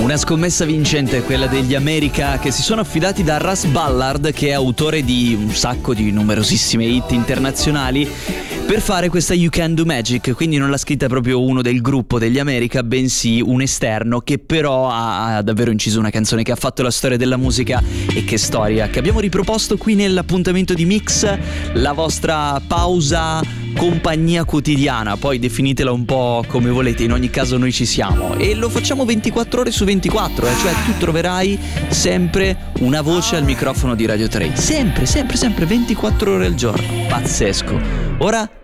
Una scommessa vincente, quella degli America, che si sono affidati da Russ Ballard, che è autore di un sacco di numerosissime hit internazionali, per fare questa You Can Do Magic. Quindi non l'ha scritta proprio uno del gruppo degli America, bensì un esterno che però ha davvero inciso una canzone che ha fatto la storia della musica. E che storia che abbiamo riproposto qui nell'appuntamento di Mix, la vostra pausa compagnia quotidiana. Poi definitela un po' come volete, in ogni caso noi ci siamo e lo facciamo 24 ore su 24, cioè tu troverai sempre una voce al microfono di Radio 3, sempre 24 ore al giorno. Pazzesco. Ora